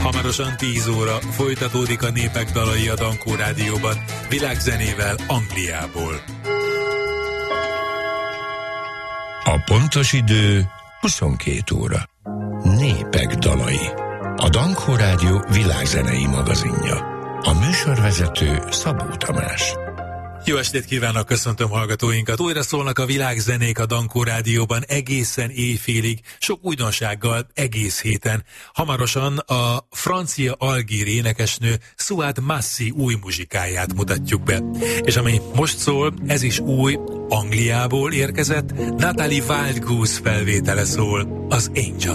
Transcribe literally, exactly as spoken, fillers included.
Hamarosan tíz óra folytatódik a Népek dalai a Dankó Rádióban, világzenével Angliából. A pontos idő huszonkét óra. Népek dalai. A Dankó Rádió világzenei magazinja. A műsorvezető Szabó Tamás. Jó estét kívánok, köszöntöm hallgatóinkat. Újra szólnak a világzenék a Dankó Rádióban egészen éjfélig, sok újdonsággal egész héten. Hamarosan a francia algír énekesnő Suad Massi új muzsikáját mutatjuk be. És ami most szól, ez is új, Angliából érkezett, Natalie Wildgoose felvétele szól, az Angel.